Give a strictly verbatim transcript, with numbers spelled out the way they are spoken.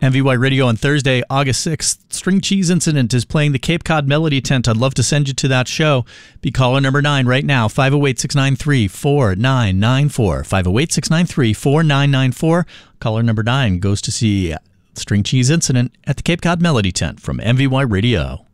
M V Y Radio on Thursday, August sixth. String Cheese Incident is playing the Cape Cod Melody Tent. I'd love to send you to that show. Be caller number nine right now, five oh eight, six nine three, four nine nine four. five oh eight, six nine three, four nine nine four. Caller number nine goes to see String Cheese Incident at the Cape Cod Melody Tent from M V Y Radio.